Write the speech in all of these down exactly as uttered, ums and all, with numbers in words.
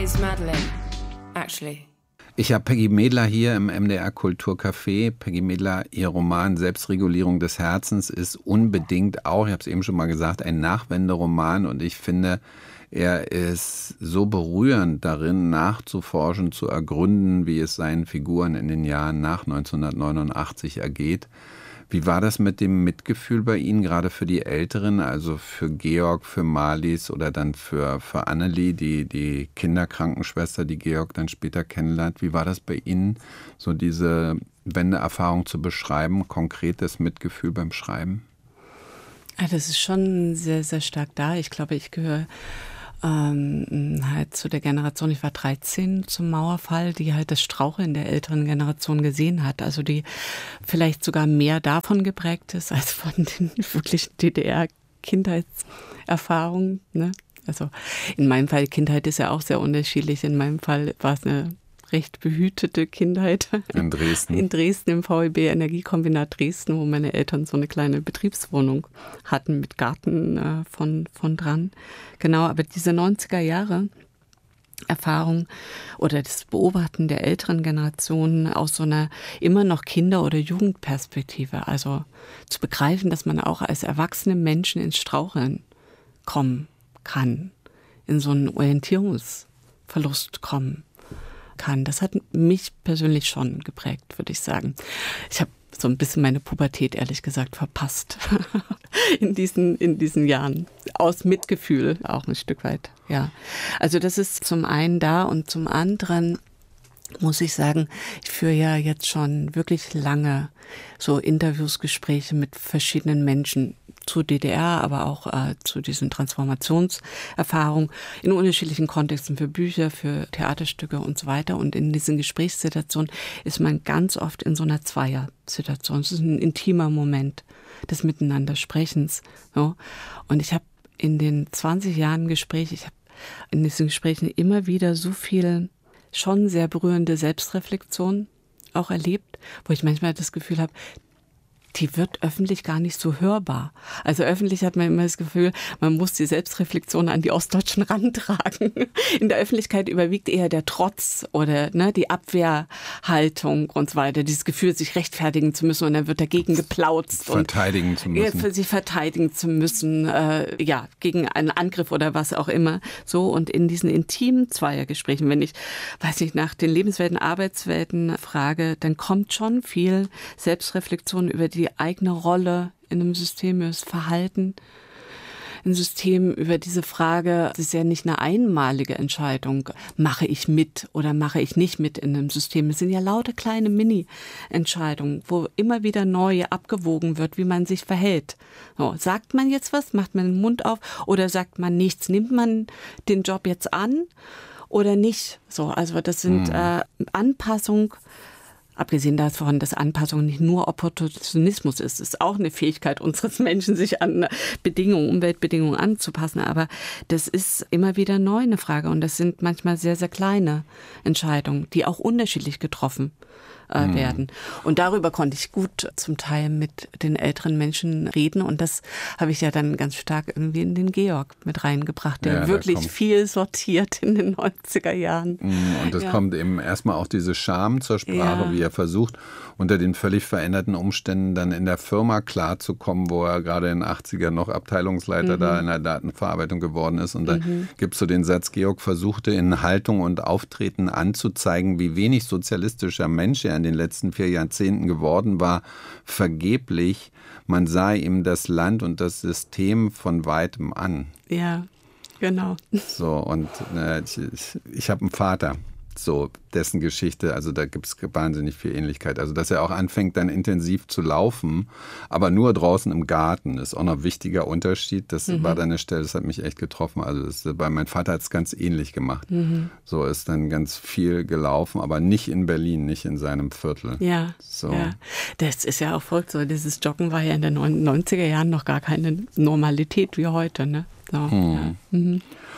It's Madeleine, actually. Ich habe Peggy Medler hier im M D R Kulturcafé. Peggy Medler, ihr Roman Selbstregulierung des Herzens ist unbedingt auch, ich habe es eben schon mal gesagt, ein Nachwenderoman. Und ich finde, er ist so berührend darin, nachzuforschen, zu ergründen, wie es seinen Figuren in den Jahren nach neunzehnhundertneunundachtzig ergeht. Wie war das mit dem Mitgefühl bei Ihnen, gerade für die Älteren, also für Georg, für Marlies oder dann für, für Annelie, die, die Kinderkrankenschwester, die Georg dann später kennenlernt? Wie war das bei Ihnen, so diese Wendeerfahrung zu beschreiben, konkretes Mitgefühl beim Schreiben? Ja, das ist schon sehr, sehr stark da. Ich glaube, ich gehöre ähm, halt zu der Generation, ich war dreizehn zum Mauerfall, die halt das Straucheln in der älteren Generation gesehen hat. Also die vielleicht sogar mehr davon geprägt ist, als von den wirklichen D D R-Kindheitserfahrungen. Ne? Also in meinem Fall, Kindheit ist ja auch sehr unterschiedlich. In meinem Fall war es eine recht behütete Kindheit. In Dresden. In Dresden im V E B Energiekombinat Dresden, wo meine Eltern so eine kleine Betriebswohnung hatten mit Garten äh, von, von dran. Genau, aber diese neunziger Jahre Erfahrung oder das Beobachten der älteren Generationen aus so einer immer noch Kinder- oder Jugendperspektive, also zu begreifen, dass man auch als erwachsene Menschen ins Straucheln kommen kann, in so einen Orientierungsverlust kommen kann. Das hat mich persönlich schon geprägt, würde ich sagen. Ich habe so ein bisschen meine Pubertät, ehrlich gesagt, verpasst in diesen, in diesen Jahren. Aus Mitgefühl auch ein Stück weit, ja. Also das ist zum einen da und zum anderen muss ich sagen, ich führe ja jetzt schon wirklich lange so Interviews, Gespräche mit verschiedenen Menschen zu D D R, aber auch äh, zu diesen Transformationserfahrungen in unterschiedlichen Kontexten für Bücher, für Theaterstücke und so weiter. Und in diesen Gesprächssituationen ist man ganz oft in so einer Zweier-Situation. Es ist ein intimer Moment des Miteinandersprechens. So. Und ich habe in den zwanzig Jahren Gespräch, ich habe in diesen Gesprächen immer wieder so viel schon sehr berührende Selbstreflexion auch erlebt, wo ich manchmal das Gefühl habe, die wird öffentlich gar nicht so hörbar. Also öffentlich hat man immer das Gefühl, man muss die Selbstreflexion an die Ostdeutschen rantragen. In der Öffentlichkeit überwiegt eher der Trotz oder ne, die Abwehrhaltung und so weiter. Dieses Gefühl, sich rechtfertigen zu müssen und dann wird dagegen geplautzt. Verteidigen und zu müssen. Für sich verteidigen zu müssen, äh, ja, gegen einen Angriff oder was auch immer. So, und in diesen intimen Zweiergesprächen, wenn ich, weiß nicht, nach den Lebenswelten, Arbeitswelten frage, dann kommt schon viel Selbstreflexion über die die eigene Rolle in einem System, über das Verhalten im System, über diese Frage, es ist ja nicht eine einmalige Entscheidung, mache ich mit oder mache ich nicht mit in einem System. Es sind ja lauter kleine Mini-Entscheidungen, wo immer wieder neu abgewogen wird, wie man sich verhält. So, sagt man jetzt was, macht man den Mund auf oder sagt man nichts? Nimmt man den Job jetzt an oder nicht? So, also das sind mhm. äh, Anpassung. Abgesehen davon, dass Anpassung nicht nur Opportunismus ist, ist auch eine Fähigkeit unseres Menschen, sich an Bedingungen, Umweltbedingungen anzupassen. Aber das ist immer wieder neu eine Frage und das sind manchmal sehr, sehr kleine Entscheidungen, die auch unterschiedlich getroffen äh, mhm. werden. Und darüber konnte ich gut zum Teil mit den älteren Menschen reden und das habe ich ja dann ganz stark irgendwie in den Georg mit reingebracht, der ja, wirklich kommt viel sortiert in den neunziger Jahren. Und es ja. kommt eben erstmal auch diese Scham zur Sprache, ja. wie er versucht, unter den völlig veränderten Umständen dann in der Firma klarzukommen, wo er gerade in den achtziger noch Abteilungsleiter mhm. da in der Datenverarbeitung geworden ist. Und da mhm. gibt es so den Satz, Georg versuchte in Haltung und Auftreten anzuzeigen, wie wenig sozialistischer Mensch er in den letzten vier Jahrzehnten geworden war, vergeblich. Man sah ihm das Land und das System von weitem an. Ja, genau. So, und äh, ich, ich habe einen Vater. So, dessen Geschichte, also da gibt es wahnsinnig viel Ähnlichkeit. Also, dass er auch anfängt, dann intensiv zu laufen, aber nur draußen im Garten, ist auch noch ein wichtiger Unterschied. Das mhm. war dann eine Stelle, das hat mich echt getroffen. Also, das, bei meinem Vater hat es ganz ähnlich gemacht. Mhm. So ist dann ganz viel gelaufen, aber nicht in Berlin, nicht in seinem Viertel. Ja, so. Ja. Das ist ja auch verrückt so. Dieses Joggen war ja in den neunziger Jahren noch gar keine Normalität wie heute, ne? So, hm. ja. mhm.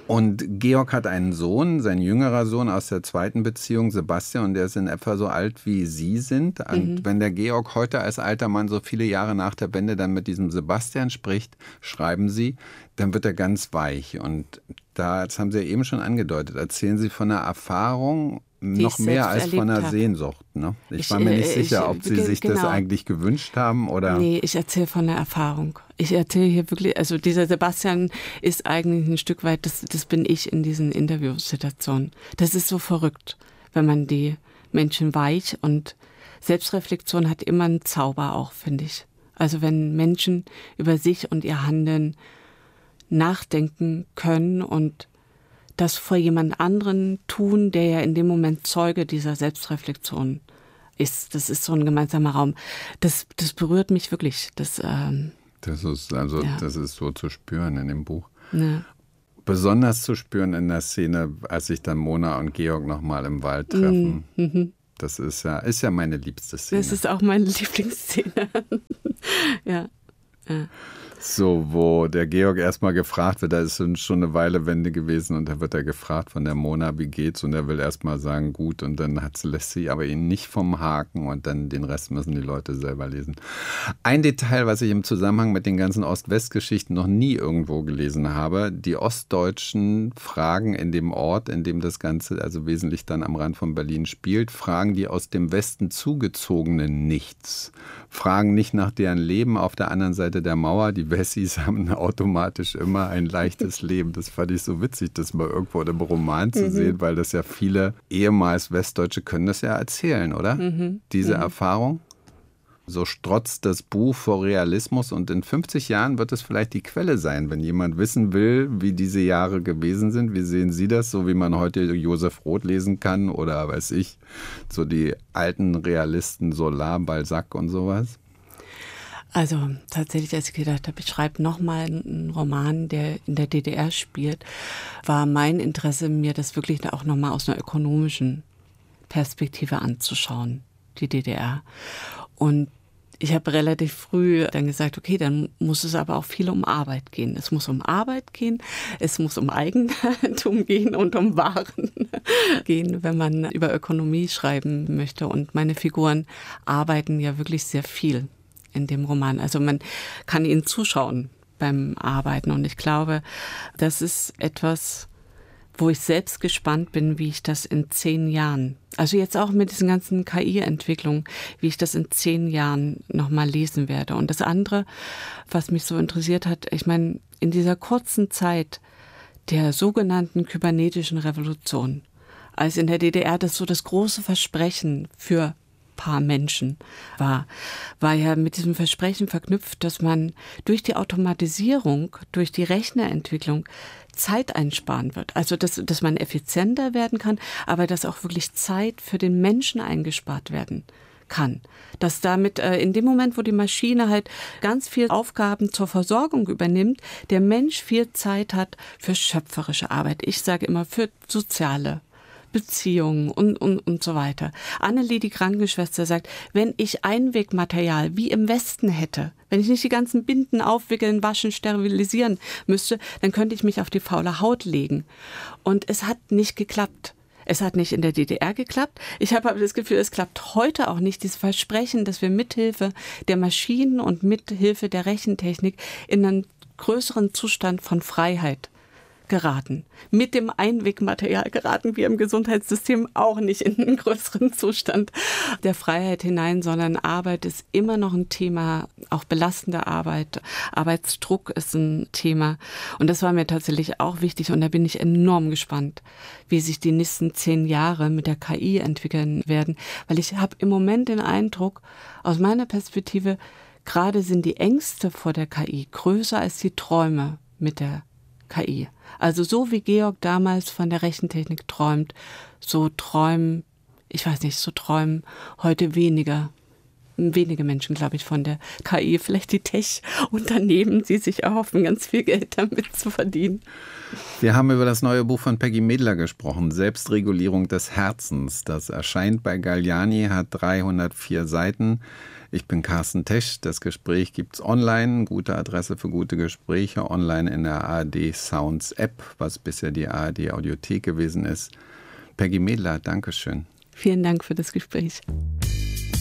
Und Georg hat einen Sohn, sein jüngerer Sohn aus der zweiten Beziehung, Sebastian, und der ist in etwa so alt, wie Sie sind. Und mhm. wenn der Georg heute als alter Mann so viele Jahre nach der Wende dann mit diesem Sebastian spricht, schreiben Sie, dann wird er ganz weich. Und da, das haben Sie ja eben schon angedeutet, erzählen Sie von einer Erfahrung, die noch mehr als von einer hab. Sehnsucht. Ne? Ich, ich war mir nicht ich, sicher, ob Sie ich, sich genau. das eigentlich gewünscht haben oder. Nee, ich erzähle von einer Erfahrung. Ich erzähle hier wirklich, also dieser Sebastian ist eigentlich ein Stück weit, das, das bin ich in diesen Interviewsituationen. Das ist so verrückt, wenn man die Menschen weich, und Selbstreflexion hat immer einen Zauber auch, finde ich. Also wenn Menschen über sich und ihr Handeln nachdenken können und das vor jemand anderen tun, der ja in dem Moment Zeuge dieser Selbstreflexion ist. Das ist so ein gemeinsamer Raum. Das, das berührt mich wirklich. Das, ähm, das ist also, ja. das ist so zu spüren in dem Buch. Ja. Besonders zu spüren in der Szene, als sich dann Mona und Georg nochmal im Wald treffen. Mhm. Das ist ja, ist ja meine liebste Szene. Das ist auch meine Lieblingsszene. ja. ja. So, wo der Georg erstmal gefragt wird, da ist schon eine Weile Wende gewesen, und da wird er gefragt von der Mona, wie geht's, und er will erstmal sagen, gut, und dann hat, lässt sie aber ihn nicht vom Haken, und dann den Rest müssen die Leute selber lesen. Ein Detail, was ich im Zusammenhang mit den ganzen Ost-West-Geschichten noch nie irgendwo gelesen habe, die Ostdeutschen fragen in dem Ort, in dem das Ganze, also wesentlich dann am Rand von Berlin spielt, fragen die aus dem Westen zugezogenen nichts, fragen nicht nach deren Leben auf der anderen Seite der Mauer. Die Wessis haben automatisch immer ein leichtes Leben. Das fand ich so witzig, das mal irgendwo in einem Roman zu mhm. sehen, weil das ja viele ehemals Westdeutsche können das ja erzählen, oder? Mhm. Diese mhm. Erfahrung. So strotzt das Buch vor Realismus, und in fünfzig Jahren wird es vielleicht die Quelle sein, wenn jemand wissen will, wie diese Jahre gewesen sind. Wie sehen Sie das, so wie man heute Josef Roth lesen kann oder, weiß ich, so die alten Realisten Solar, Balzac und sowas? Also tatsächlich, als ich gedacht habe, ich schreibe nochmal einen Roman, der in der D D R spielt, war mein Interesse, mir das wirklich auch nochmal aus einer ökonomischen Perspektive anzuschauen, die D D R. Und ich habe relativ früh dann gesagt, okay, dann muss es aber auch viel um Arbeit gehen. Es muss um Arbeit gehen, es muss um Eigentum gehen und um Waren gehen, wenn man über Ökonomie schreiben möchte. Und meine Figuren arbeiten ja wirklich sehr viel in dem Roman. Also man kann ihnen zuschauen beim Arbeiten. Und ich glaube, das ist etwas, wo ich selbst gespannt bin, wie ich das in zehn Jahren, also jetzt auch mit diesen ganzen K I-Entwicklungen, wie ich das in zehn Jahren nochmal lesen werde. Und das andere, was mich so interessiert hat, ich meine, in dieser kurzen Zeit der sogenannten kybernetischen Revolution, als in der D D R das so das große Versprechen für paar Menschen war, war ja mit diesem Versprechen verknüpft, dass man durch die Automatisierung, durch die Rechnerentwicklung Zeit einsparen wird. Also, dass, dass man effizienter werden kann, aber dass auch wirklich Zeit für den Menschen eingespart werden kann. Dass damit äh, in dem Moment, wo die Maschine halt ganz viel Aufgaben zur Versorgung übernimmt, der Mensch viel Zeit hat für schöpferische Arbeit. Ich sage immer für soziale Beziehungen und, und, und so weiter. Annelie, die Krankenschwester, sagt, wenn ich Einwegmaterial wie im Westen hätte, wenn ich nicht die ganzen Binden aufwickeln, waschen, sterilisieren müsste, dann könnte ich mich auf die faule Haut legen. Und es hat nicht geklappt. Es hat nicht in der D D R geklappt. Ich habe aber das Gefühl, es klappt heute auch nicht. Dieses Versprechen, dass wir mithilfe der Maschinen und mithilfe der Rechentechnik in einen größeren Zustand von Freiheit geraten. Mit dem Einwegmaterial geraten wir im Gesundheitssystem auch nicht in einen größeren Zustand der Freiheit hinein, sondern Arbeit ist immer noch ein Thema, auch belastende Arbeit. Arbeitsdruck ist ein Thema. Und das war mir tatsächlich auch wichtig. Und da bin ich enorm gespannt, wie sich die nächsten zehn Jahre mit der K I entwickeln werden. Weil ich habe im Moment den Eindruck, aus meiner Perspektive, gerade sind die Ängste vor der K I größer als die Träume mit der K I. Also so wie Georg damals von der Rechentechnik träumt, so träumen, ich weiß nicht, so träumen heute weniger wenige Menschen, glaube ich, von der K I, vielleicht die Tech-Unternehmen, die sich erhoffen, ganz viel Geld damit zu verdienen. Wir haben über das neue Buch von Peggy Medler gesprochen, Selbstregulierung des Herzens. Das erscheint bei Galliani, hat dreihundertvier Seiten. Ich bin Carsten Tesch. Das Gespräch gibt's online. Gute Adresse für gute Gespräche. Online in der A R D Sounds App, was bisher die A R D Audiothek gewesen ist. Peggy Medler, Dankeschön. Vielen Dank für das Gespräch.